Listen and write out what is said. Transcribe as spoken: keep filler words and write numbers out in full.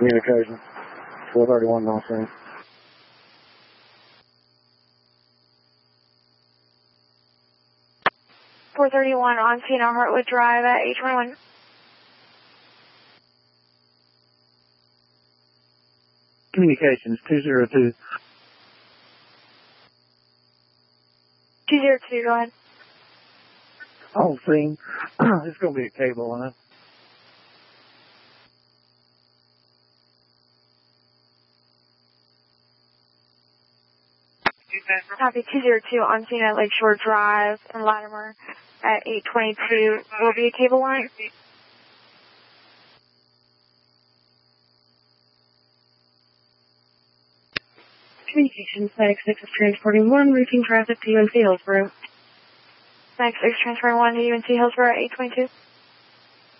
Communication. four thirty-one on scene. four thirty-one on scene on Hartwood Drive at eight twenty-one. Communications, two zero two. two zero two, go ahead. On scene. It's going to be a cable line. Copy, two zero two on scene at Lakeshore Drive in Latimer at eight twenty-two. Will be a cable line. Communications, Static six is transporting one, routine traffic to U N C Hillsborough. Static six transferring one to U N C Hillsborough at eight twenty-two.